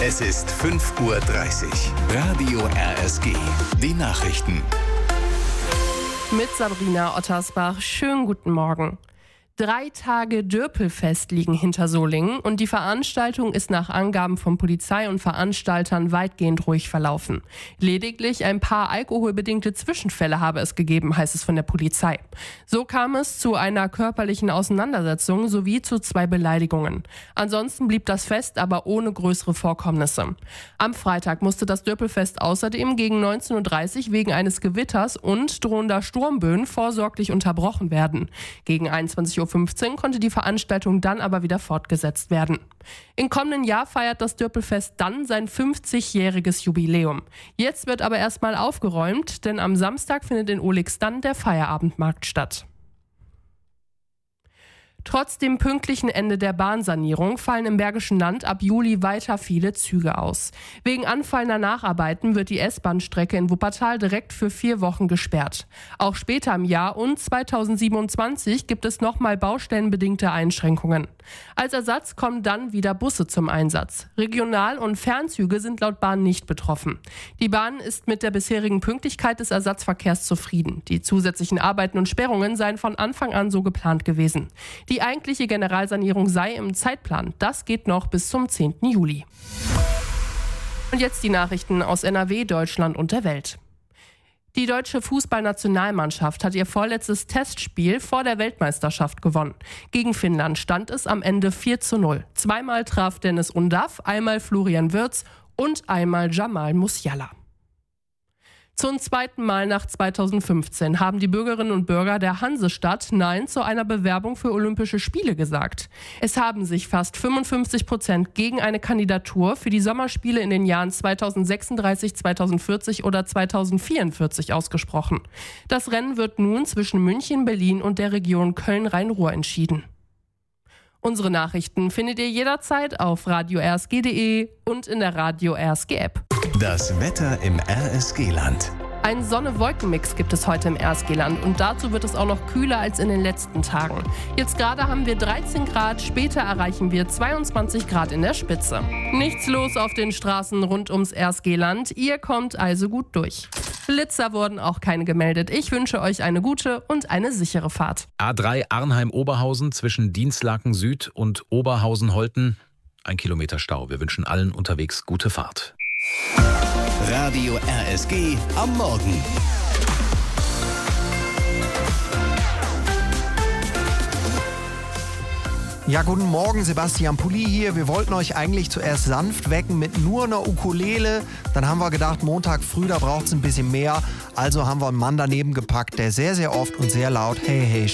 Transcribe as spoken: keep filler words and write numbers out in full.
Es ist fünf Uhr dreißig. Radio R S G. Die Nachrichten. Mit Sabrina Ottersbach. Schönen guten Morgen. Drei Tage Dörpelfest liegen hinter Solingen und die Veranstaltung ist nach Angaben von Polizei und Veranstaltern weitgehend ruhig verlaufen. Lediglich ein paar alkoholbedingte Zwischenfälle habe es gegeben, heißt es von der Polizei. So kam es zu einer körperlichen Auseinandersetzung sowie zu zwei Beleidigungen. Ansonsten blieb das Fest aber ohne größere Vorkommnisse. Am Freitag musste das Dörpelfest außerdem gegen neunzehn Uhr dreißig wegen eines Gewitters und drohender Sturmböen vorsorglich unterbrochen werden. Gegen einundzwanzig Uhr fünfzehn konnte die Veranstaltung dann aber wieder fortgesetzt werden. Im kommenden Jahr feiert das Dörpelfest dann sein fünfzigjähriges Jubiläum. Jetzt wird aber erstmal aufgeräumt, denn am Samstag findet in Ohlix dann der Feierabendmarkt statt. Trotz dem pünktlichen Ende der Bahnsanierung fallen im Bergischen Land ab Juli weiter viele Züge aus. Wegen anfallender Nacharbeiten wird die S-Bahn-Strecke in Wuppertal direkt für vier Wochen gesperrt. Auch später im Jahr und zweitausendsiebenundzwanzig gibt es nochmal baustellenbedingte Einschränkungen. Als Ersatz kommen dann wieder Busse zum Einsatz. Regional- und Fernzüge sind laut Bahn nicht betroffen. Die Bahn ist mit der bisherigen Pünktlichkeit des Ersatzverkehrs zufrieden. Die zusätzlichen Arbeiten und Sperrungen seien von Anfang an so geplant gewesen. Die Die eigentliche Generalsanierung sei im Zeitplan. Das geht noch bis zum zehnten Juli. Und jetzt die Nachrichten aus N R W, Deutschland und der Welt. Die deutsche Fußballnationalmannschaft hat ihr vorletztes Testspiel vor der Weltmeisterschaft gewonnen. Gegen Finnland stand es am Ende vier zu null. Zweimal traf Dennis Undav, einmal Florian Wirtz und einmal Jamal Musiala. Zum zweiten Mal nach zweitausendfünfzehn haben die Bürgerinnen und Bürger der Hansestadt Nein zu einer Bewerbung für Olympische Spiele gesagt. Es haben sich fast fünfundfünfzig Prozent gegen eine Kandidatur für die Sommerspiele in den Jahren zweitausendsechsunddreißig, zweitausendvierzig oder zweitausendvierundvierzig ausgesprochen. Das Rennen wird nun zwischen München, Berlin und der Region Köln-Rhein-Ruhr entschieden. Unsere Nachrichten findet ihr jederzeit auf radio r s g punkt d e und in der Radio R S G App. Das Wetter im R S G-Land. Ein Sonne-Wolken-Mix gibt es heute im R S G-Land und dazu wird es auch noch kühler als in den letzten Tagen. Jetzt gerade haben wir dreizehn Grad, später erreichen wir zweiundzwanzig Grad in der Spitze. Nichts los auf den Straßen rund ums R S G-Land, ihr kommt also gut durch. Blitzer wurden auch keine gemeldet. Ich wünsche euch eine gute und eine sichere Fahrt. A drei Arnheim-Oberhausen zwischen Dienstlaken Süd und Oberhausen-Holten. Ein Kilometer Stau. Wir wünschen allen unterwegs gute Fahrt. Radio R S G am Morgen. Ja, guten Morgen, Sebastian Pulli hier. Wir wollten euch eigentlich zuerst sanft wecken mit nur einer Ukulele. Dann haben wir gedacht, Montag früh, da braucht es ein bisschen mehr. Also haben wir einen Mann daneben gepackt, der sehr, sehr oft und sehr laut Hey Hey